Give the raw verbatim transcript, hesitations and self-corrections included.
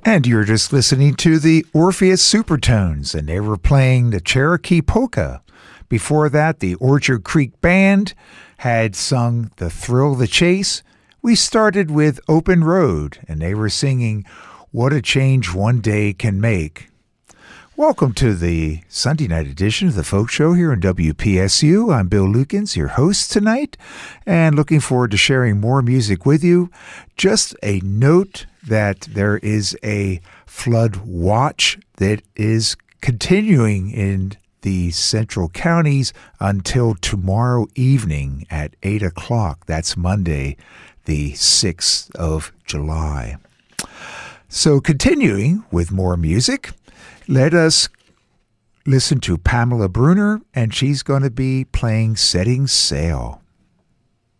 And you're just listening to the Orpheus Supertones, and they were playing the Cherokee Polka. Before that, the Orchard Creek Band had sung The Thrill of the Chase. We started with Open Road, and they were singing What a Change One Day Can Make. Welcome to the Sunday night edition of the Folk Show here on W P S U. I'm Bill Lukens, your host tonight, and looking forward to sharing more music with you. Just a note that there is a flood watch that is continuing in the central counties until tomorrow evening at eight o'clock. That's Monday, the sixth of July. So continuing with more music, let us listen to Pamela Brunner, and she's going to be playing Setting Sail.